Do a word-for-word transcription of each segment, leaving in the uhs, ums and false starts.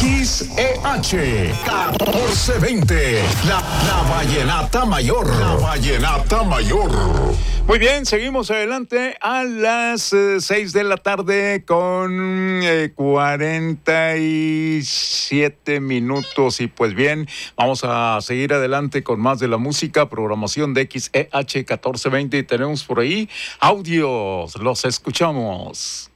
X E H catorce veinte, la, la Vallenata Mayor. La Vallenata Mayor. Muy bien, seguimos adelante a las eh, seis de la tarde con eh, cuarenta y siete minutos. Y pues bien, vamos a seguir adelante con más de la música, programación de X E H catorce veinte. Y tenemos por ahí audios, los escuchamos.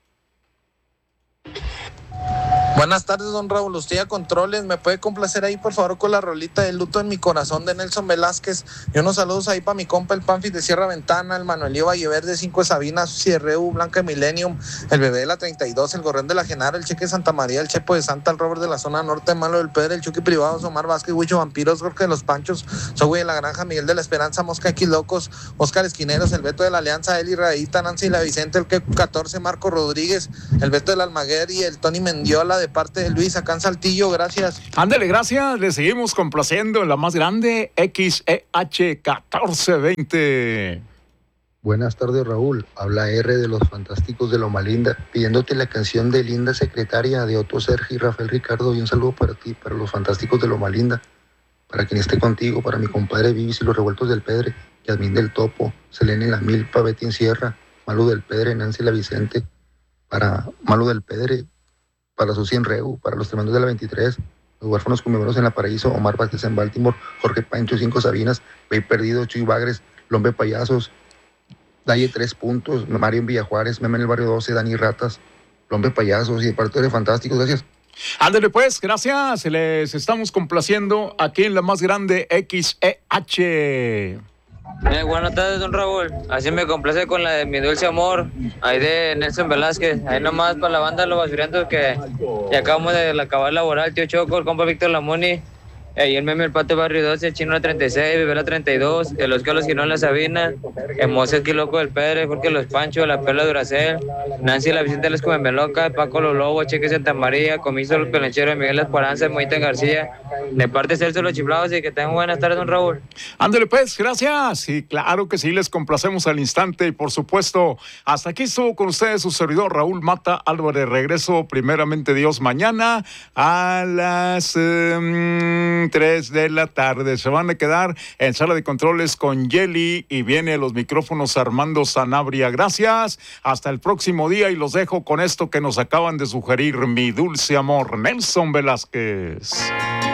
Buenas tardes, don Raúl. Usted a controles, ¿me puede complacer ahí por favor con la rolita de Luto en mi corazón de Nelson Velázquez? Y unos saludos ahí para mi compa el Panfis de Sierra Ventana, el Manuelío Valleverde, cinco de Sabina, Cierreu, Blanca Millennium, el Bebé de la treinta y dos, el Gorrión de la Genara, el Cheque de Santa María, el Chepo de Santa, el Robert de la zona norte, Malo del Pedro, el Chucky Privados, Omar Vázquez, Huicho Vampiros, Jorge de los Panchos, Soy de la Granja, Miguel de la Esperanza, Mosca X Locos, Oscar Esquineros, el Beto de la Alianza, Eli Raíta, Nancy La Vicente, el que catorce, Marco Rodríguez, el Beto del Almaguer y el Tony Mendiola de parte de Luis acá en Saltillo. Gracias. Ándale, gracias. Le seguimos complaciendo en la más grande, X E H catorce veinte. Buenas tardes, Raúl. Habla R de los Fantásticos de Loma Linda, pidiéndote la canción de Linda Secretaria de Otto Sergio y Rafael Ricardo. Y un saludo para ti, para los Fantásticos de Loma Linda, para quien esté contigo, para mi compadre Vivis y los Revueltos del Pedre, Yasmín del Topo, Selene La Milpa, Betty en Sierra, Malu del Pedre, Nancy La Vicente, para Malu del Pedre, para Susi en Reu, para los tremendos de la veintitrés, los huérfanos cumeros en la Paraíso, Omar Vázquez en Baltimore, Jorge Pancho, Cinco Sabinas, Bey Perdido, Chuy Bagres, Lombe Payasos, Dalle Tres Puntos, Mario en Villajuárez, Meme en el Barrio doce, Dani Ratas, Lombe Payasos y de parte de Fantásticos. Gracias. Ándale pues, gracias. Les estamos complaciendo aquí en la más grande X E H. Eh, buenas tardes, don Raúl. Así me complace con la de Mi Dulce Amor, ahí de Nelson Velázquez. Ahí nomás para la banda de Los Basurientos que ya acabamos de acabar laboral, tío Choco, el compa Víctor Lamoni, eh, y el Meme el Pato Barrio doce, el Chino la treinta y seis, Bebé la treinta y dos, el Oscar Los Quinón la Sabina, el Moses Quiloco del Pedre, Jorge Los Pancho, la Perla Duracel, Nancy La Vicente Les Meloca, Paco Los Lobos, Cheque Santa María, Comiso Los Pelancheros, Miguel Esperanza, Moita García, de parte de Celso Los Chiflados, y que tengan buenas tardes, don Raúl. Ándale pues, gracias. Y claro que sí, les complacemos al instante. Y por supuesto, hasta aquí estuvo con ustedes su servidor Raúl Mata Álvarez. Regreso primeramente Dios mañana a las um, tres de la tarde. Se van a quedar en sala de controles con Yeli y viene los micrófonos Armando Sanabria. Gracias. Hasta el próximo día y los dejo con esto que nos acaban de sugerir, Mi Dulce Amor, Nelson Velázquez.